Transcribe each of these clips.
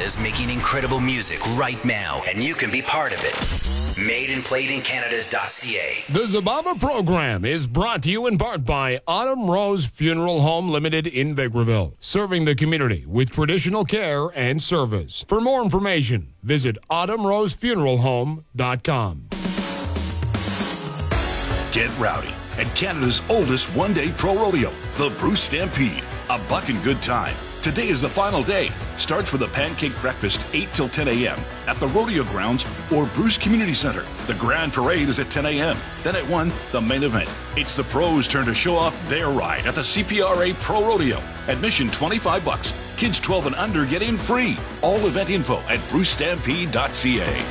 is making incredible music right now, and you can be part of it. MadeandPlayedInCanada.ca. The Zababa program is brought to you in part by Autumn Rose Funeral Home Limited in Vegreville, serving the community with traditional care and service. For more information, visit autumnrosefuneralhome.com. Get rowdy at Canada's oldest one-day pro rodeo, the Bruce Stampede. A bucking good time. Today is the final day. Starts with a pancake breakfast 8 till 10 a.m. at the rodeo grounds or Bruce Community Center. The grand parade is at 10 a.m. Then at 1, the main event. It's the pros' turn to show off their ride at the CPRA Pro Rodeo. Admission $25. Kids 12 and under get in free. All event info at brucestampede.ca.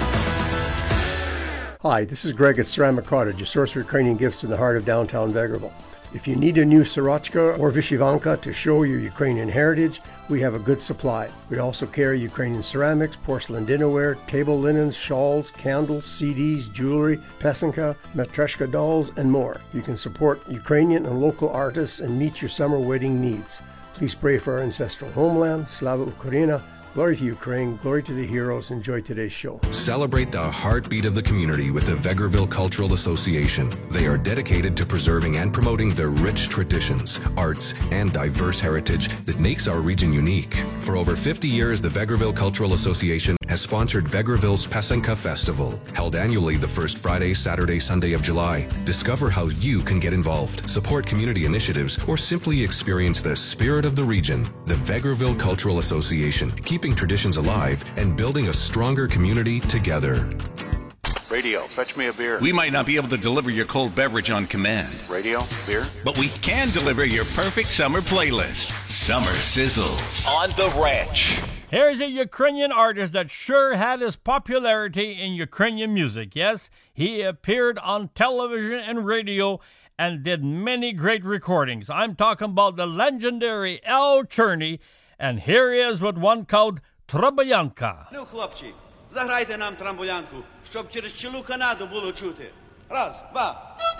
Hi, this is Greg at Ceramic Cottage, your source for Ukrainian gifts in the heart of downtown Vegreville. If you need a new sorochka or vyshyvanka to show your Ukrainian heritage, we have a good supply. We also carry Ukrainian ceramics, porcelain dinnerware, table linens, shawls, candles, CDs, jewelry, pesanka, matryoshka dolls, and more. You can support Ukrainian and local artists and meet your summer wedding needs. Please pray for our ancestral homeland. Slava Ukraina. Glory to Ukraine, glory to the heroes. Enjoy today's show. Celebrate the heartbeat of the community with the Vegreville Cultural Association. They are dedicated to preserving and promoting the rich traditions, arts, and diverse heritage that makes our region unique. For over 50 years, the Vegreville Cultural Association has sponsored Vegreville's Pesanka Festival, held annually the first Friday, Saturday, Sunday of July. Discover how you can get involved, support community initiatives, or simply experience the spirit of the region. The Vegreville Cultural Association, keeping traditions alive and building a stronger community together. Radio, fetch me a beer. We might not be able to deliver your cold beverage on command. Radio, beer. But we can deliver your perfect summer playlist. Summer Sizzles on the Ranch. Here's a Ukrainian artist that sure had his popularity in Ukrainian music. Yes, he appeared on television and radio and did many great recordings. I'm talking about the legendary Al Cherney, and here he is with one called Трабоянка. Ну, хлопці, заграйте нам трамбулянку, щоб через цілу Канаду було чути. Раз, два.